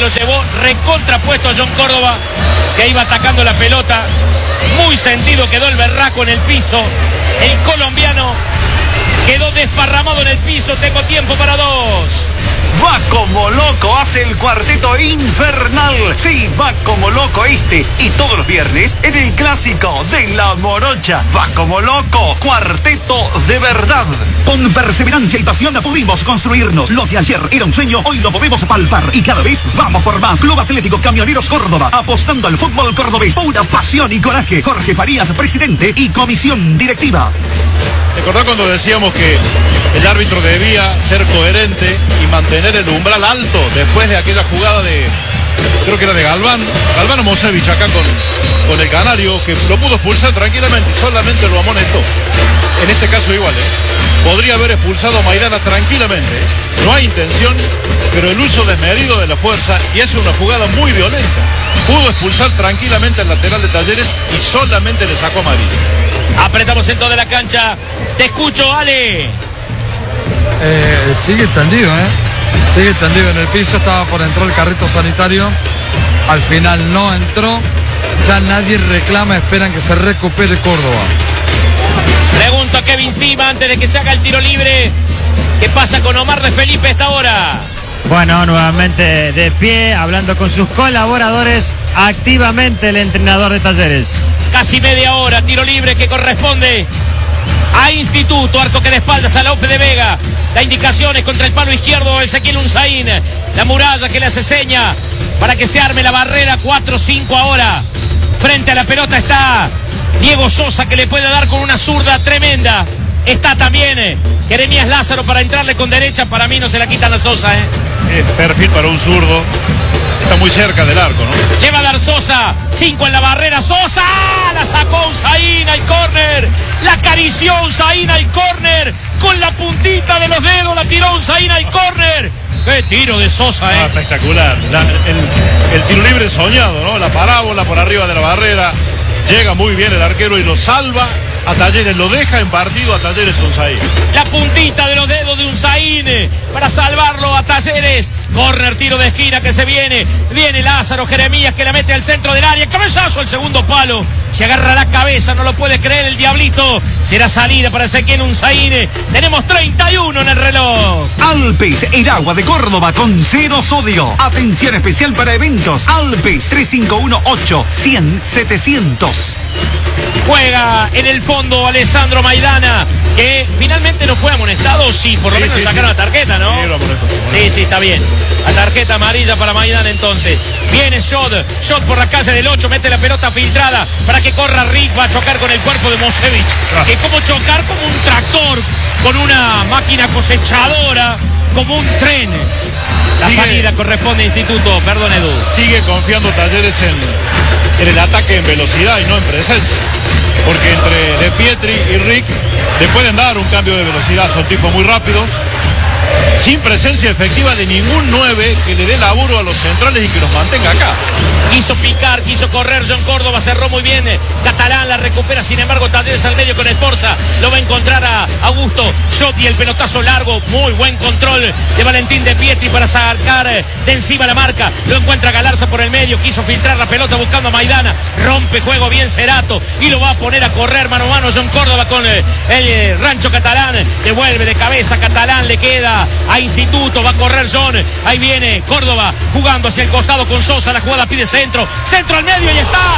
lo llevó recontrapuesto a John Córdoba, que iba atacando la pelota. Muy sentido quedó el berraco en el piso. El colombiano quedó desparramado en el piso. Tengo tiempo para dos. Va como loco, hace el cuarteto infernal. Sí, va como loco este y todos los viernes en el clásico de La Morocha. Va como loco, cuarteto de verdad. Con perseverancia y pasión pudimos construirnos. Lo que ayer era un sueño, hoy lo podemos palpar. Y cada vez vamos por más. Club Atlético Camioneros Córdoba, apostando al fútbol cordobés. Pura pasión y coraje. Jorge Farías, presidente y comisión directiva. ¿Recordás cuando decíamos que el árbitro debía ser coherente y mantener el umbral alto después de aquella jugada de, creo que era de Galván o Mosevich acá con el Canario, que lo pudo expulsar tranquilamente y solamente lo amonestó? En este caso igual, podría haber expulsado a Maidana tranquilamente, no hay intención, pero el uso desmedido de la fuerza, y es una jugada muy violenta. Pudo expulsar tranquilamente al lateral de Talleres y solamente le sacó amarilla. Apretamos en toda la cancha. Te escucho, Ale. Sigue tendido, sigue tendido en el piso. Estaba por entrar el carrito sanitario, al final no entró. Ya nadie reclama, esperan que se recupere Córdoba. Pregunto a Kevin Sima antes de que se haga el tiro libre. ¿Qué pasa con Omar de Felipe a esta hora? Bueno, nuevamente de pie, hablando con sus colaboradores, activamente el entrenador de Talleres. Casi media hora, tiro libre que corresponde a Instituto, arco que de espaldas a López de Vega. La indicación es contra el palo izquierdo, Ezequiel Unzaín. La muralla que le hace seña para que se arme la barrera. 4-5 ahora. Frente a la pelota está Diego Sosa, que le puede dar con una zurda tremenda. Está también Jeremías Lázaro para entrarle con derecha. Para mí no se la quitan a Sosa, Perfil para un zurdo. Está muy cerca del arco, ¿no? Le va a dar Sosa. 5 en la barrera. Sosa. La sacó Unzaín al córner. La acarició Unzaín al córner. Con la puntita de los dedos la tiró Unzaín al córner. ¡Qué tiro de Sosa, espectacular. El tiro libre soñado, ¿no? La parábola por arriba de la barrera. Llega muy bien el arquero y lo salva a Talleres, lo deja en partido a Talleres Unzaín. La puntita de los dedos de Unzaín para salvarlo a Talleres. Córner, tiro de esquina que se viene. Viene Lázaro, Jeremías que la mete al centro del área. Cabezazo al segundo palo. Se agarra la cabeza, no lo puede creer el diablito. Será salida para Ezequiel Unzaín. Tenemos 31 en el reloj. Alpes, el agua de Córdoba con 0 sodio. Atención especial para eventos. Alpes 3518-100-700. Juega en el fondo Alessandro Maidana, que finalmente no fue amonestado. Sí, por lo menos sacaron la tarjeta, ¿no? Sí, está bien. La tarjeta amarilla para Maidana entonces. Viene Shot por la calle del 8, mete la pelota filtrada para que corra Rick, va a chocar con el cuerpo de Mosevich. Que como chocar como un tractor, con una máquina cosechadora, como un tren. La salida corresponde a Instituto, perdón Edu. Sigue confiando Talleres en el ataque en velocidad y no en presencia. Porque entre De Pietri y Rick le pueden dar un cambio de velocidad, son tipos muy rápidos, sin presencia efectiva de ningún 9 que le dé laburo a los centrales y que los mantenga acá. Quiso picar, quiso correr John Córdoba, cerró muy bien. Catalán la recupera, sin embargo Talleres al medio con Esforza. Lo va a encontrar a Augusto. Shot y el pelotazo largo. Muy buen control de Valentín De Pietri para sacar de encima la marca. Lo encuentra Galarza por el medio. Quiso filtrar la pelota buscando a Maidana. Rompe juego bien Cerato y lo va a poner a correr mano a mano John Córdoba con el Rancho Catalán. Devuelve de cabeza Catalán, le queda a Instituto. Va a correr John. Ahí viene Córdoba jugando hacia el costado con Sosa. La jugada pide centro al medio y está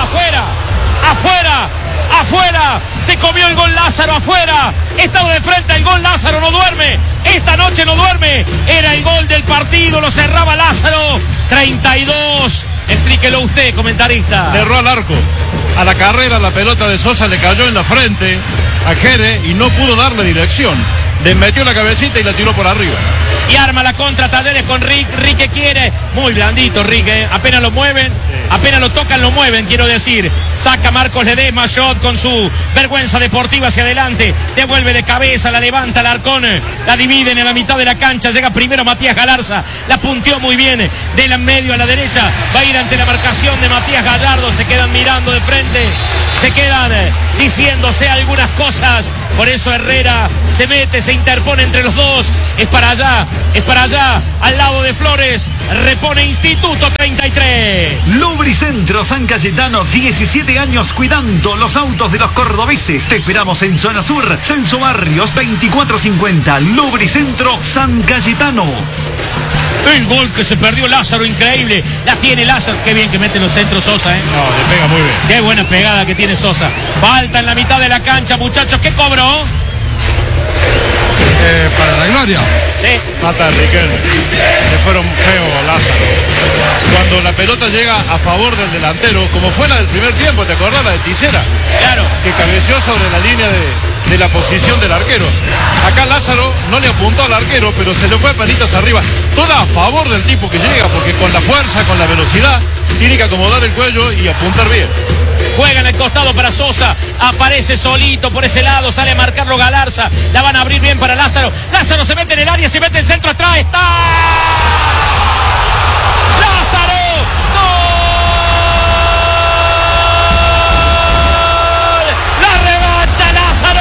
afuera, se comió el gol Lázaro, afuera, estado de frente el gol Lázaro, no duerme, esta noche no duerme, era el gol del partido, lo cerraba Lázaro. 32, explíquelo usted, comentarista. Le erró al arco, a la carrera la pelota de Sosa le cayó en la frente a Jere y no pudo darle dirección, le metió la cabecita y la tiró por arriba. Y arma la contra Talleres con Rick. Rick que quiere, muy blandito Rick, apenas lo mueven, apenas lo tocan, lo mueven, quiero decir. Saca Marcos Ledesma, Shot con su vergüenza deportiva hacia adelante, devuelve de cabeza, la levanta Alarcón, la dividen en la mitad de la cancha, llega primero Matías Galarza, la punteó muy bien, del medio a la derecha, va a ir ante la marcación de Matías Gallardo, se quedan mirando de frente, se quedan diciéndose algunas cosas Por eso Herrera se mete, se interpone entre los dos. Es para allá, al lado de Flores. Repone Instituto 33. Lubricentro San Cayetano, 17 años cuidando los autos de los cordobeses. Te esperamos en Zona Sur, Censo Barrios 2450. Lubricentro San Cayetano. El gol que se perdió Lázaro, increíble. La tiene Lázaro. Qué bien que mete los centros Sosa, ¿eh? No, le pega muy bien. Qué buena pegada que tiene Sosa. Falta en la mitad de la cancha, muchachos. ¿Qué cobró? Para la gloria. Sí. Mata a Riquelme. Se fueron feos Lázaro. Cuando la pelota llega a favor del delantero, como fue la del primer tiempo, ¿te acordás? La de Tisera. Claro. Que cabeceó sobre la línea de la posición del arquero. Acá Lázaro no le apuntó al arquero, pero se le fue a palitas arriba. Toda a favor del tipo que llega, porque con la fuerza, con la velocidad, tiene que acomodar el cuello y apuntar bien. Juega en el costado para Sosa. Aparece solito por ese lado. Sale a marcarlo Galarza. La van a abrir bien para Lázaro. Lázaro se mete en el área, se mete el centro atrás. ¡Está! ¡Lázaro! ¡Gol! ¡La revancha, Lázaro!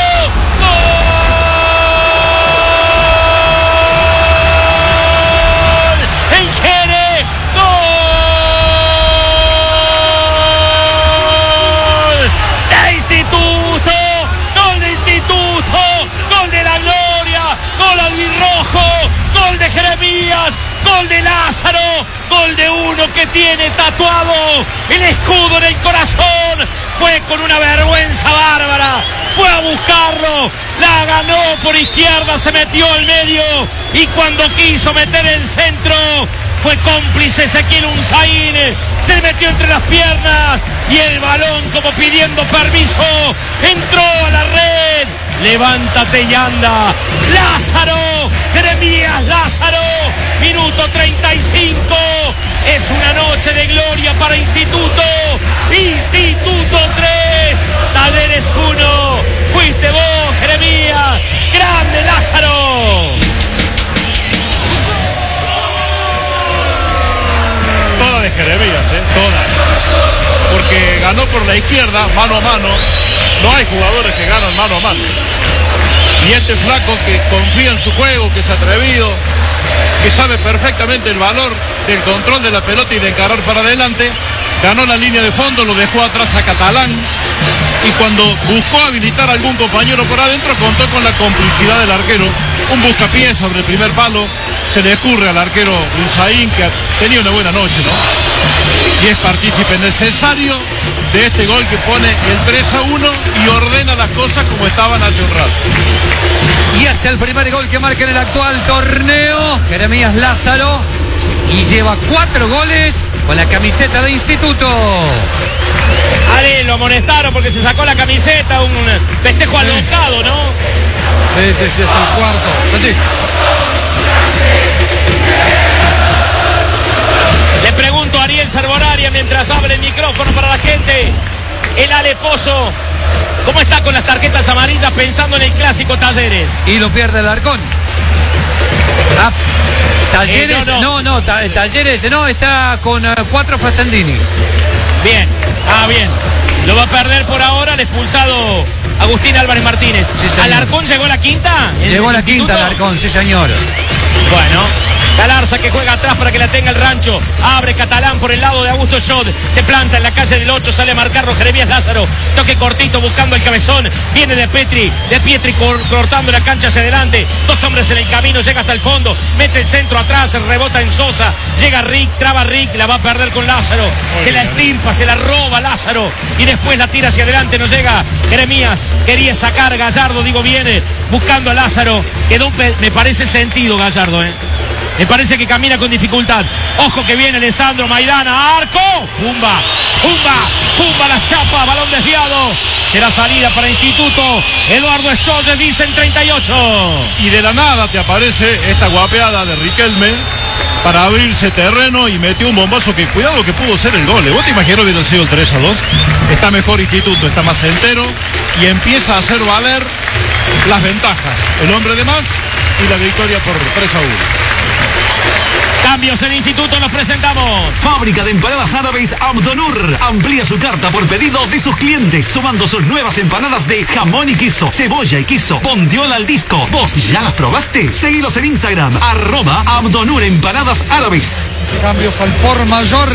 ¡Gol! ¡En Jere! ¡Gol! ¡De Instituto! ¡Gol de Instituto! ¡Gol de la Gloria! ¡Gol albirrojo! ¡Gol de Jeremías! ¡Gol de Lázaro! ¡Gol de uno que tiene tatuado el escudo en el corazón! Fue con una vergüenza bárbara. Fue a buscarlo. La ganó por izquierda. Se metió al medio. Y cuando quiso meter el centro, fue cómplice Ezequiel Unzaín. Se metió entre las piernas. Y el balón, como pidiendo permiso, entró a la red. Levántate y anda. Lázaro. Jeremías Lázaro. Minuto 35. Es una noche de gloria para Instituto. Instituto 3. Talleres 1. Fuiste vos, Jeremías. Grande Lázaro. Toda de Jeremías, toda. Porque ganó por la izquierda, mano a mano. No hay jugadores que ganan mano a mano. Y este flaco que confía en su juego, que es atrevido, que sabe perfectamente el valor del control de la pelota y de encarar para adelante, ganó la línea de fondo, lo dejó atrás a Catalán, y cuando buscó habilitar a algún compañero por adentro, contó con la complicidad del arquero. Un buscapiés sobre el primer palo, se le ocurre al arquero Unzaín, que tenía una buena noche, ¿no? Y es partícipe necesario de este gol que pone el 3-1 y ordena las cosas como estaban hace un rato. Y hace el primer gol que marca en el actual torneo Jeremías Lázaro, y lleva 4 goles con la camiseta de Instituto. Ale, lo amonestaron porque se sacó la camiseta, un festejo alocado, ¿no? Sí, es el cuarto. Sentí. Le pregunto a Ariel Sarbonaria mientras abre el micrófono para la gente. El Ale Pozo, ¿cómo está con las tarjetas amarillas pensando en el clásico Talleres? Y lo pierde el Arcón. Talleres, Talleres no, está con 4 Fasandini. Bien, bien. Lo va a perder por ahora el expulsado Agustín Álvarez Martínez. Sí, ¿Alarcón llegó a la quinta? Llegó a la quinta Alarcón, sí señor. Bueno, Galarza que juega atrás para que la tenga el Rancho. Abre Catalán por el lado de Augusto Schott. Se planta en la calle del 8, sale a marcarlo Jeremías Lázaro. Toque cortito buscando el cabezón. Viene de Pietri cortando la cancha hacia adelante. 2 hombres en el camino, llega hasta el fondo. Mete el centro atrás, rebota en Sosa. Llega Rick, traba Rick, la va a perder con Lázaro. Se la estirpa, se la roba Lázaro. Y después la tira hacia adelante, no llega Jeremías. Quería sacar Gallardo, viene buscando a Lázaro. Quedó, me parece sentido Gallardo, Me parece que camina con dificultad. Ojo que viene Alessandro Maidana. ¡Arco! ¡Pumba! La chapa. Balón desviado. Será salida para Instituto. Eduardo Escholles dice en 38. Y de la nada te aparece esta guapeada de Riquelme para abrirse terreno y metió un bombazo que, cuidado, que pudo ser el gol. ¿Vos te imaginas hubiera sido el 3-2? Está mejor Instituto, está más entero y empieza a hacer valer las ventajas. El hombre de más y la victoria por 3-1. Cambios en Instituto, nos presentamos. Fábrica de empanadas árabes Abdonur. Amplía su carta por pedido de sus clientes, sumando sus nuevas empanadas de jamón y queso, cebolla y queso, bondiola al disco. ¿Vos ya las probaste? Seguilos en Instagram, @Abdonur Empanadas Árabes. Cambios al por mayor.